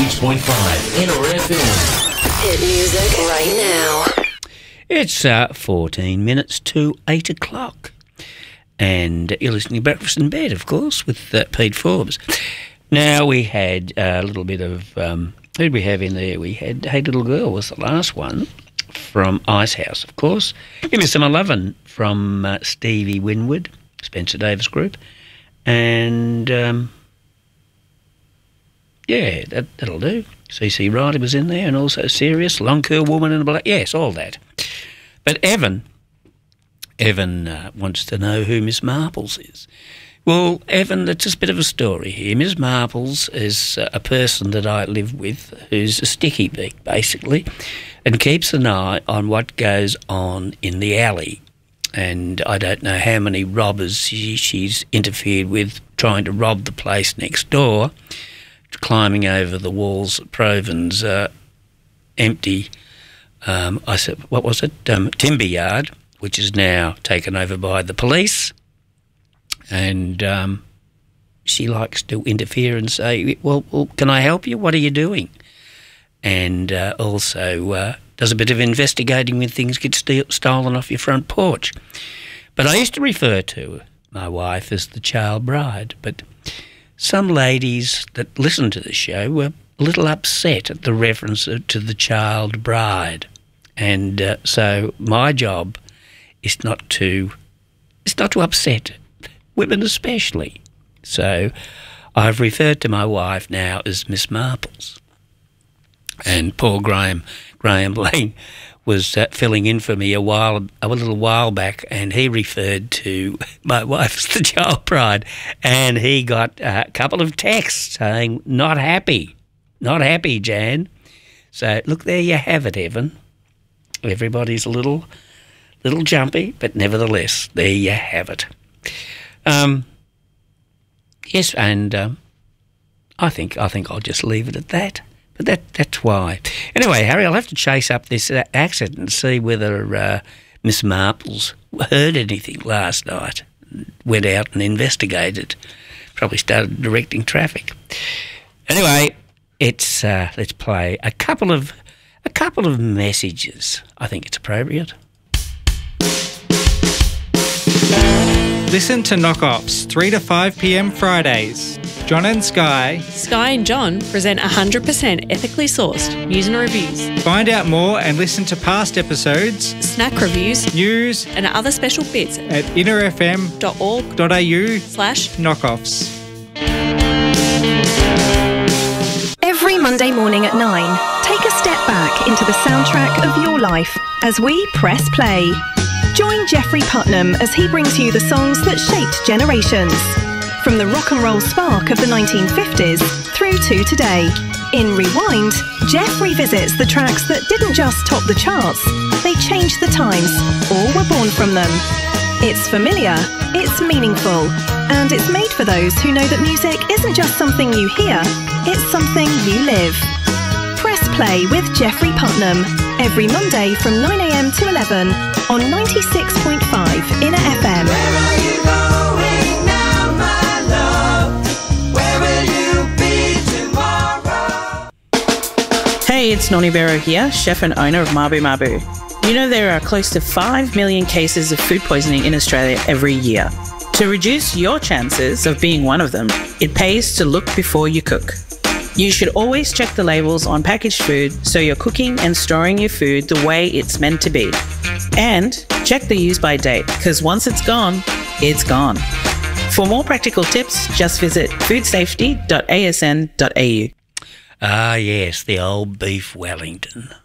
96.5 Inner FM. Hit music right now. It's 14 minutes to 8 o'clock. And you're listening to Breakfast in Bed, of course, with Pete Forbes. Now, we had a little bit of... who did we have in there? We had Hey Little Girl was the last one from Icehouse, of course. Give me some 11 from Stevie Winwood, Spencer Davis Group. And, yeah, that'll do. CC Riley was in there, and also Serious, Long Curl Woman in a Black... Yes, all that. But Evan wants to know who Miss Marples is. Well, Evan, that's just a bit of a story here. Miss Marples is a person that I live with who's a sticky beak, basically, and keeps an eye on what goes on in the alley. And I don't know how many robbers she's interfered with trying to rob the place next door, climbing over the walls at Proven's empty, timber yard, which is now taken over by the police. And she likes to interfere and say, well, can I help you? What are you doing? And also does a bit of investigating when things get stolen off your front porch. But I used to refer to my wife as the child bride. But some ladies that listen to the show were a little upset at the reference to the child bride. And so my job is not to upset women especially. So I've referred to my wife now as Miss Marples. And poor Graham Lane was filling in for me a little while back, and he referred to my wife as the child bride, and he got a couple of texts saying, not happy, Jan. So look, there you have it, Evan. Everybody's a little jumpy, but nevertheless, there you have it. Yes, and I think I'll just leave it at that. But that's why. Anyway, Harry, I'll have to chase up this accident and see whether Miss Marples heard anything last night. Went out and investigated. Probably started directing traffic. Anyway, let's play a couple of messages. I think it's appropriate. Listen to Knock Ops 3 to 5 p.m. Fridays. John and Sky and John present 100% ethically sourced news and reviews. Find out more and listen to past episodes, snack reviews, news and other special bits at innerfm.org.au/knockoffs. Every Monday morning at 9, take a step back into the soundtrack of your life as we press play. Join Jeffrey Putnam as he brings you the songs that shaped generations. From the rock and roll spark of the 1950s through to today. In Rewind, Jeff revisits the tracks that didn't just top the charts, they changed the times or were born from them. It's familiar, it's meaningful, and it's made for those who know that music isn't just something you hear, it's something you live. Press play with Jeffrey Putnam every Monday from 9 a.m. to 11 on 96.5 Inner FM. Where are you going now, my love? Where will you be tomorrow? Hey, it's Noni Bero here, chef and owner of Mabu Mabu. You know there are close to 5 million cases of food poisoning in Australia every year. To reduce your chances of being one of them, it pays to look before you cook. You should always check the labels on packaged food so you're cooking and storing your food the way it's meant to be. And check the use-by date, because once it's gone, it's gone. For more practical tips, just visit foodsafety.asn.au. Ah, yes, the old beef Wellington.